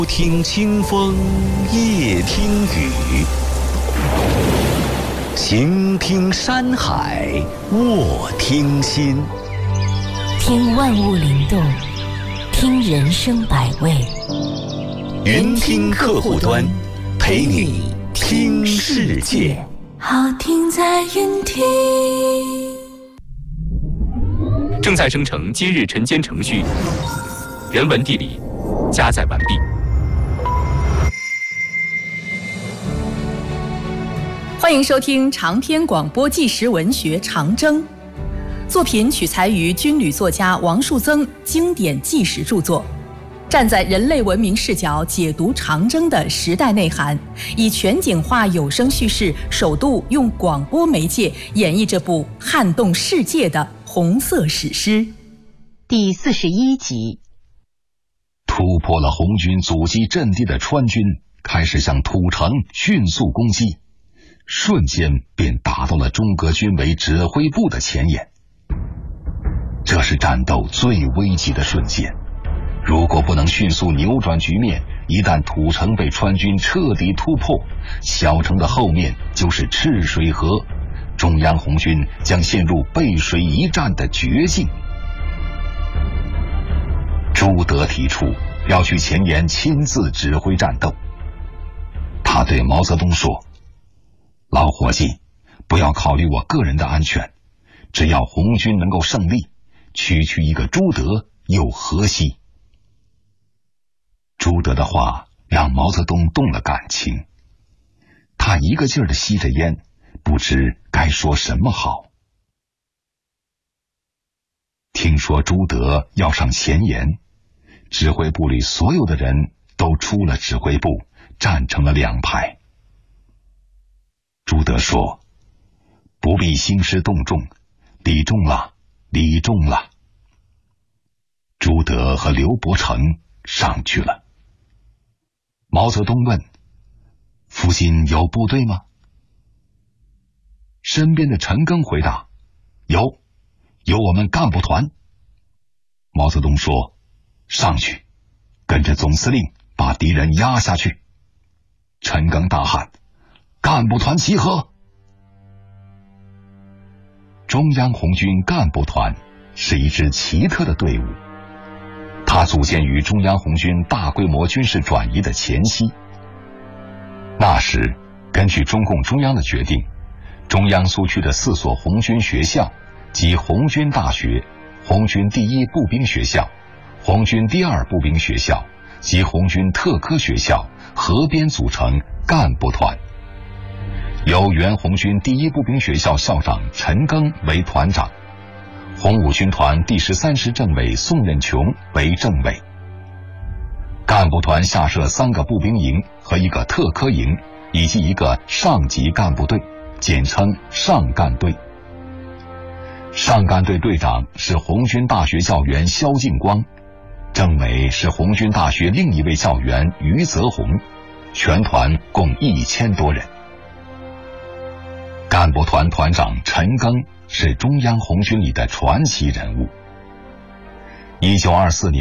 听清风，夜听雨，行听山海，卧听心。 听万物灵动，听人生百味。 云听客户端，陪你听世界。 好听在云听。 正在生成今日晨间程序，人文地理加载完毕。 欢迎收听长篇广播纪实文学《长征》，作品取材于军旅作家王树增经典纪实著作，站在人类文明视角解读长征的时代内涵，以全景化有声叙事，首度用广播媒介演绎这部撼动世界的红色史诗。 第41集。 突破了红军阻击阵地的川军开始向土城迅速攻击，瞬间便打到了中革军委指挥部的前沿。这是战斗最危急的瞬间，如果不能迅速扭转局面，一旦土城被川军彻底突破，小城的后面就是赤水河，中央红军将陷入背水一战的绝境。朱德提出要去前沿亲自指挥战斗。他对毛泽东说，老伙计，不要考虑我个人的安全，只要红军能够胜利，区区一个朱德又何惜？朱德的话让毛泽东动了感情，他一个劲儿地吸着烟，不知该说什么好。听说朱德要上前沿，指挥部里所有的人都出了指挥部，站成了两排。朱德说，不必兴师动众，礼重了，礼重了。朱德和刘伯承上去了。毛泽东问，附近有部队吗？身边的陈赓回答，有我们干部团。毛泽东说，上去，跟着总司令把敌人压下去。陈赓大喊，干部团集合！中央红军干部团是一支奇特的队伍，它组建于中央红军大规模军事转移的前夕。那时，根据中共中央的决定，中央苏区的4所红军学校，即红军大学、红军第1步兵学校、红军第2步兵学校及红军特科学校合编组成干部团，由原红军第1步兵学校校长陈赓为团长，红五军团第13师政委宋任穷为政委。干部团下设3个步兵营和1个特科营，以及1个上级干部队，简称上干队。上干队队长是红军大学教员萧劲光，政委是红军大学另一位教员于泽宏，全团共1000多人。干部团团长陈赓是中央红军里的传奇人物。1924年